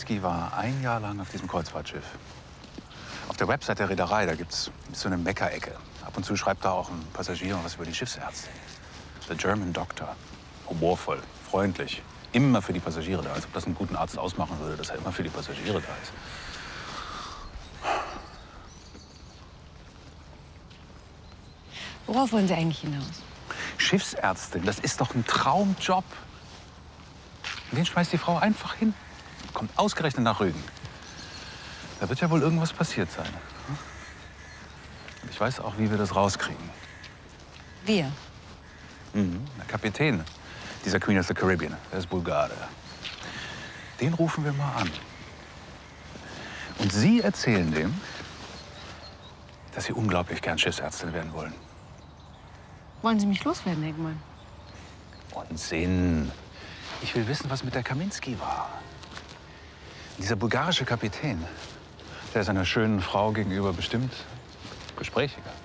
Kaminski war ein Jahr lang auf diesem Kreuzfahrtschiff. Auf der Website der Reederei, da gibt's so eine Meckerecke. Ab und zu schreibt da auch ein Passagier was über die Schiffsärztin. The German Doctor. Humorvoll, freundlich, immer für die Passagiere da. Als ob das einen guten Arzt ausmachen würde, dass er immer für die Passagiere da ist. Worauf wollen Sie eigentlich hinaus? Schiffsärztin, das ist doch ein Traumjob. Den schmeißt die Frau einfach hin. Kommt ausgerechnet nach Rügen. Da wird ja wohl irgendwas passiert sein. Und ich weiß auch, wie wir das rauskriegen. Wir? Der Kapitän dieser Queen of the Caribbean, der ist Bulgare. Den rufen wir mal an. Und Sie erzählen dem, dass Sie unglaublich gern Schiffsärztin werden wollen. Wollen Sie mich loswerden, Eggmann? Unsinn. Ich will wissen, was mit der Kaminski war. Dieser bulgarische Kapitän, der ist einer schönen Frau gegenüber bestimmt gesprächiger.